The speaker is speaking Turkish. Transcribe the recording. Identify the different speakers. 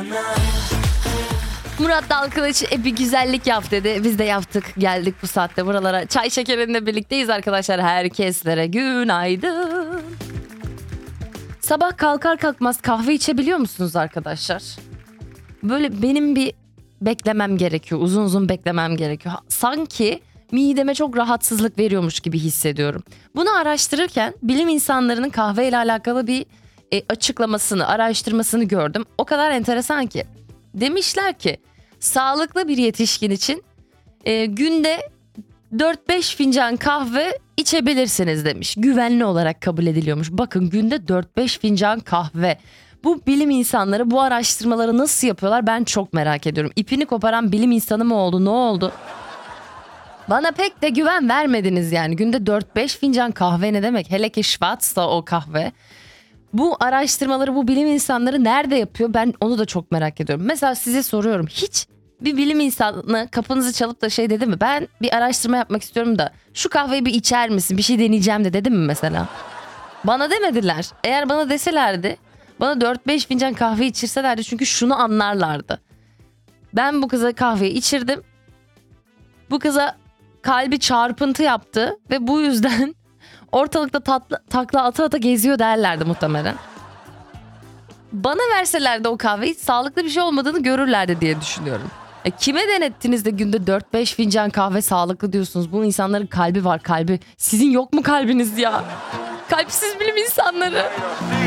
Speaker 1: Murat Dalkılıç bir güzellik yap dedi. Biz de yaptık, geldik bu saatte buralara. Çay şekerinle birlikteyiz arkadaşlar. Herkeslere günaydın. Sabah kalkar kalkmaz kahve içebiliyor musunuz arkadaşlar? Böyle benim bir beklemem gerekiyor. Uzun uzun beklemem gerekiyor. Sanki mideme çok rahatsızlık veriyormuş gibi hissediyorum. Bunu araştırırken bilim insanlarının kahve ile alakalı bir açıklamasını, araştırmasını gördüm. O kadar enteresan ki. Demişler ki sağlıklı bir yetişkin için günde 4-5 fincan kahve içebilirsiniz demiş. Güvenli olarak kabul ediliyormuş. Bakın günde 4-5 fincan kahve. Bu bilim insanları bu araştırmaları nasıl yapıyorlar ben çok merak ediyorum. İpini koparan bilim insanı mı oldu, ne oldu? Bana pek de güven vermediniz yani. Günde 4-5 fincan kahve ne demek? Hele ki Schwarz'sa o kahve. Bu araştırmaları bu bilim insanları nerede yapıyor? Ben onu da çok merak ediyorum. Mesela size soruyorum. Hiç bir bilim insanı kapınızı çalıp da şey dedi mi? Ben bir araştırma yapmak istiyorum da şu kahveyi bir içer misin? Bir şey deneyeceğim de dedi mi mesela? Bana demediler. Eğer bana deselerdi, bana 4-5 fincan kahve içirselerdi çünkü şunu anlarlardı. Ben bu kıza kahveyi içirdim. Bu kıza kalbi çarpıntı yaptı ve bu yüzden ortalıkta takla ata ata geziyor derlerdi muhtemelen. Bana verselerdi o kahveyi sağlıklı bir şey olmadığını görürlerdi diye düşünüyorum. Kime denettiniz de günde 4-5 fincan kahve sağlıklı diyorsunuz? Bu insanların kalbi var, kalbi. Sizin yok mu kalbiniz ya? Kalpsiz bilim insanları.